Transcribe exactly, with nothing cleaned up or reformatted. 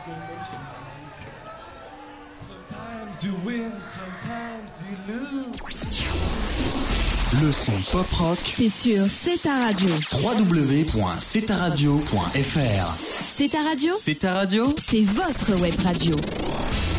Sometimes you win, sometimes you lose. Le son pop rock, c'est sur C'est ta radio. w w w point c'est ta radio point f r. C'est ta radio. C'est ta radio. C'est votre web radio.